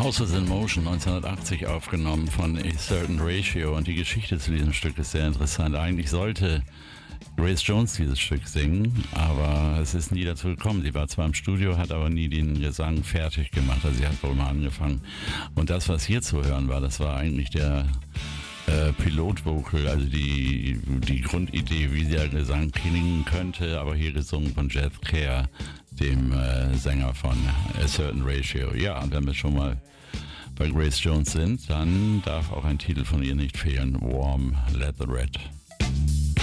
Houses in Motion 1980 aufgenommen von A Certain Ratio, und die Geschichte zu diesem Stück ist sehr interessant. Eigentlich sollte Grace Jones dieses Stück singen, aber es ist nie dazu gekommen. Sie war zwar im Studio, hat aber nie den Gesang fertig gemacht. Also sie hat wohl mal angefangen. Und das, was hier zu hören war, das war eigentlich der Pilotvocal, also die Grundidee, wie der Gesang klingen könnte, aber hier gesungen von Jeff Kerr, dem Sänger von A Certain Ratio. Ja, und wenn wir schon mal bei Grace Jones sind, dann darf auch ein Titel von ihr nicht fehlen, Warm Leatherette.